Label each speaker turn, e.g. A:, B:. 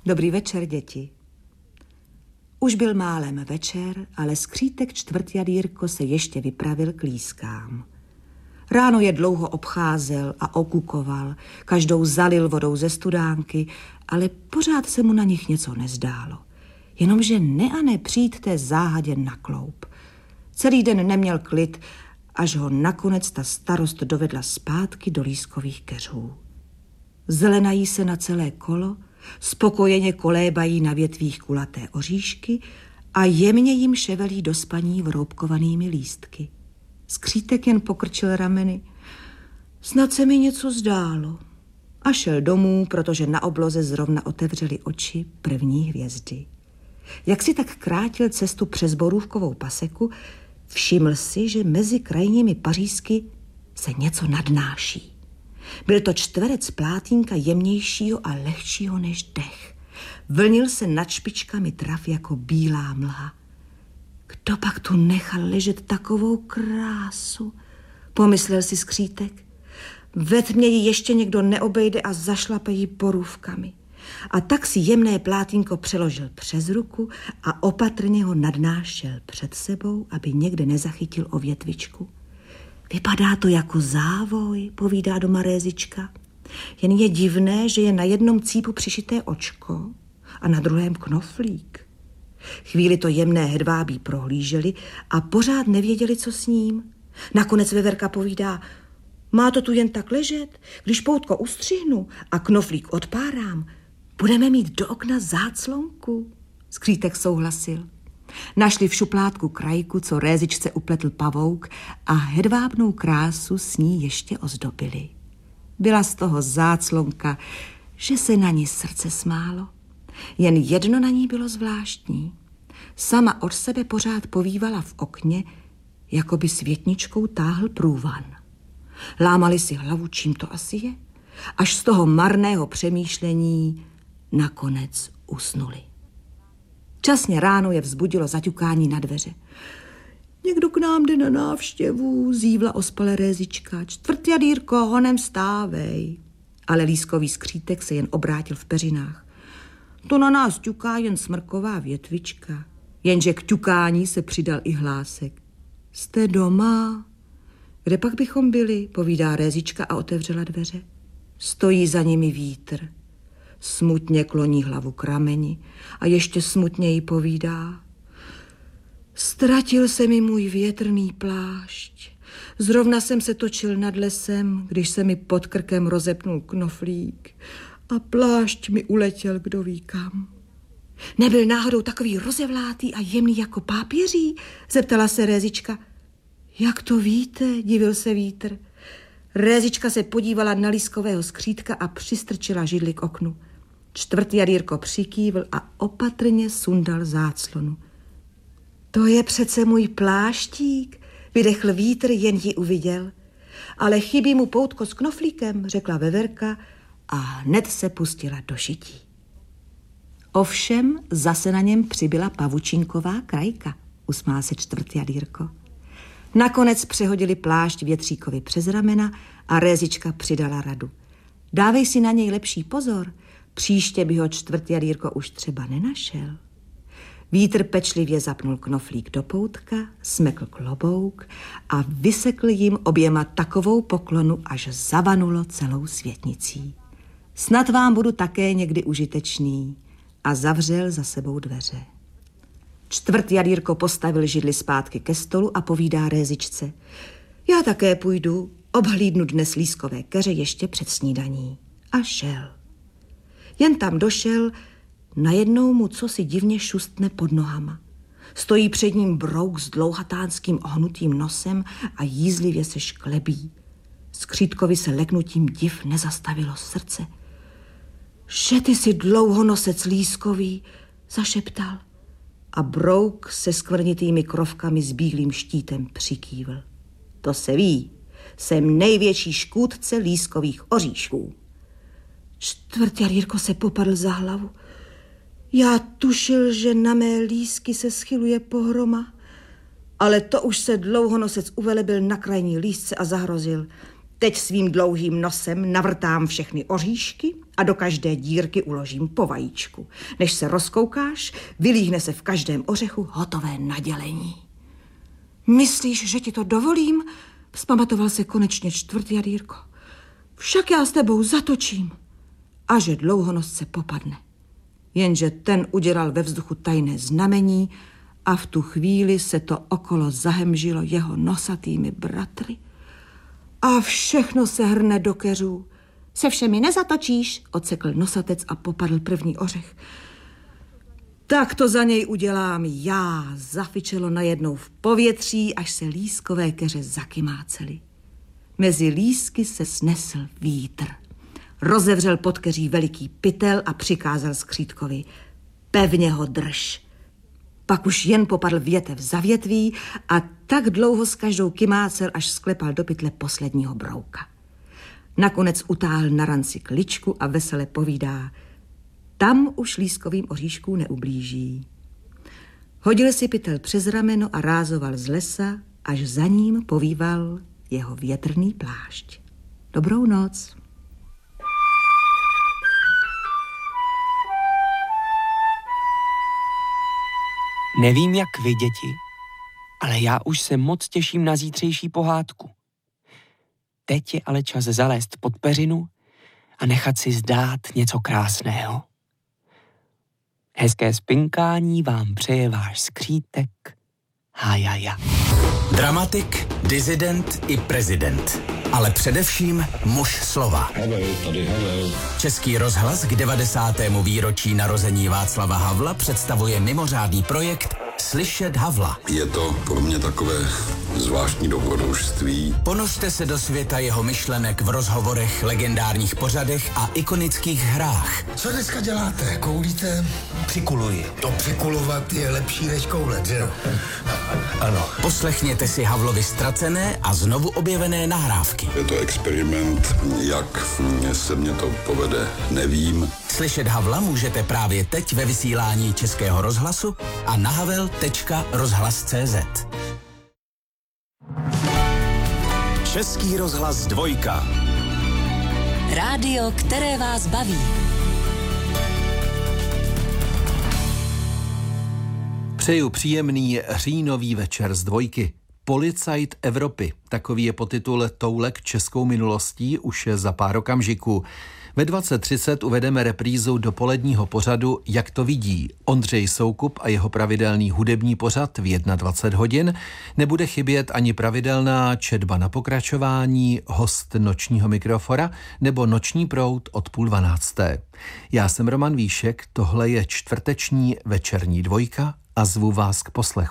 A: Dobrý večer, děti. Už byl málem večer, ale skřítek čtvrtjadýrko se ještě vypravil k lískám. Ráno je dlouho obcházel a okukoval, každou zalil vodou ze studánky, ale pořád se mu na nich něco nezdálo. Jenomže ne a ne přijít té záhadě na kloup. Celý den neměl klid, až ho nakonec ta starost dovedla zpátky do lískových keřů. Zelenají se na celé kolo, spokojeně kolébají na větvích kulaté oříšky a jemně jim ševelí do spaní vroubkovanými lístky. Skřítek jen pokrčil rameny. Snad se mi něco zdálo. A šel domů, protože na obloze zrovna otevřely oči první hvězdy. Jak si tak krátil cestu přes borůvkovou paseku, všiml si, že mezi krajními pařízky se něco nadnáší. Byl to čtverec plátínka jemnějšího a lehčího než dech. Vlnil se nad špičkami trav jako bílá mlha. Kdo pak tu nechal ležet takovou krásu? Pomyslel si skřítek. Ve tmě ji ještě někdo neobejde a zašlape ji borůvkami. A tak si jemné plátínko přeložil přes ruku a opatrně ho nadnášel před sebou, aby někde nezachytil o větvičku. Vypadá to jako závoj, povídá doma Rézička. Jen je divné, že je na jednom cípu přišité očko a na druhém knoflík. Chvíli to jemné hedvábí prohlíželi a pořád nevěděli, co s ním. Nakonec veverka povídá: má to tu jen tak ležet, když poutko ustřihnu a knoflík odpárám, budeme mít do okna záclonku. Skřítek souhlasil. Našli v šuplátku krajku, co Rézičce upletl pavouk, a hedvábnou krásu s ní ještě ozdobili. Byla z toho záclonka, že se na ní srdce smálo. Jen jedno na ní bylo zvláštní. Sama od sebe pořád povívala v okně, jako by světničkou táhl průvan. Lámali si hlavu, čím to asi je, až z toho marného přemýšlení nakonec usnuli. Časně ráno je vzbudilo zaťukání na dveře. Někdo k nám jde na návštěvu, zívla ospale Rézička. Čtvrtjadýrko, honem vstávej. Ale lískový skřítek se jen obrátil v peřinách. To na nás ťuká jen smrková větvička. Jenže k ťukání se přidal i hlásek. Jste doma? Kde pak bychom byli, povídá Rézička a otevřela dveře. Stojí za nimi vítr. Smutně kloní hlavu k rameni a ještě smutněji povídá. Ztratil se mi můj větrný plášť. Zrovna jsem se točil nad lesem, když se mi pod krkem rozepnul knoflík a plášť mi uletěl kdo ví kam. Nebyl náhodou takový rozevlátý a jemný jako pápěří? Zeptala se Rézička. Jak to víte? Divil se vítr. Rézička se podívala na lískového skřítka a přistrčila židli k oknu. Čtvrtjadýrko přikývl a opatrně sundal záclonu. To je přece můj pláštík, vydechl vítr, jen ji uviděl. Ale chybí mu poutko s knoflíkem, řekla veverka a hned se pustila do šití. Ovšem zase na něm přibyla pavučinková krajka, usmál se čtvrtjadýrko. Nakonec přehodili plášť větříkovi přes ramena a Rézička přidala radu. Dávej si na něj lepší pozor, příště by ho čtvrtjadýrko už třeba nenašel. Vítr pečlivě zapnul knoflík do poutka, smekl klobouk a vysekl jim oběma takovou poklonu, až zavanulo celou světnicí. Snad vám budu také někdy užitečný, a zavřel za sebou dveře. Čtvrtjadýrko postavil židli zpátky ke stolu a povídá Rézičce. Já také půjdu, obhlídnu dnes lískové keře ještě před snídaní. A šel. Jen tam došel, najednou mu cosi divně šustne pod nohama. Stojí před ním brouk s dlouhatánským ohnutým nosem a jízlivě se šklebí. Skřítkovi se leknutím div nezastavilo srdce. Že ty jsi dlouhonosec lískový, zašeptal. A brouk se skvrnitými krovkami s bílým štítem přikývl. To se ví, jsem největší škůdce lískových oříšků. Čtvrtjadýrko se popadl za hlavu. Já tušil, že na mé lísky se schyluje pohroma, ale to už se dlouhonosec uvelebil na krajní lísce a zahrozil. Teď svým dlouhým nosem navrtám všechny oříšky a do každé dírky uložím po vajíčku. Než se rozkoukáš, vylíhne se v každém ořechu hotové nadělení. Myslíš, že ti to dovolím? Vzpamatoval se konečně čtvrtjadýrko. Však já s tebou zatočím. A že dlouhonosce popadne. Jenže ten udělal ve vzduchu tajné znamení a v tu chvíli se to okolo zahemžilo jeho nosatými bratry. A všechno se hrne do keřů. Se všemi nezatočíš, odsekl nosatec a popadl první ořech. Tak to za něj udělám já, zafičelo najednou v povětří, až se lískové keře zakymácely. Mezi lísky se snesl vítr. Rozevřel pod keří veliký pytel a přikázal skřítkovi: pevně ho drž. Pak už jen popadl větev za větví a tak dlouho s každou kymácel, až sklepal do pytle posledního brouka. Nakonec utáhl na ranci kličku a vesele povídá: tam už lískovým oříškům neublíží. Hodil si pytel přes rameno a rázoval z lesa, až za ním povíval jeho větrný plášť. Dobrou noc.
B: Nevím, jak vy, děti, ale já už se moc těším na zítřejší pohádku. Teď je ale čas zalézt pod peřinu a nechat si zdát něco krásného. Hezké spinkání vám přeje váš skřítek Hajaja.
C: Dramatik, disident i prezident, ale především muž slova.
D: Havel.
C: Český rozhlas k 90. výročí narození Václava Havla představuje mimořádný projekt Slyšet Havla.
D: Je to pro mě takové zvláštní dobrodružství.
C: Ponořte se do světa jeho myšlenek v rozhovorech, legendárních pořadech a ikonických hrách.
E: Co dneska děláte? Koulíte?
C: Přikuluji.
E: To přikulovat je lepší než koulet, že jo? Ano.
C: Poslechněte si Havlovi ztracené a znovu objevené nahrávky.
D: Je to experiment, jak se mně to povede, nevím.
C: Slyšet Havla můžete právě teď ve vysílání Českého rozhlasu a na havel.rozhlas.cz.
F: Český rozhlas 2.
G: Rádio, které vás baví.
H: Přeju příjemný říjnový večer z 2. Policajt Evropy, takový je podtitul Toulek českou minulostí už za pár okamžiků. Ve 20:30 uvedeme reprízu dopoledního pořadu Jak to vidí. Ondřej Soukup a jeho pravidelný hudební pořad v 21 hodin. Nebude chybět ani pravidelná četba na pokračování, host nočního mikrofora nebo noční proud od 11:30. Já jsem Roman Víšek, tohle je čtvrteční večerní 2 a zvu vás k poslechu.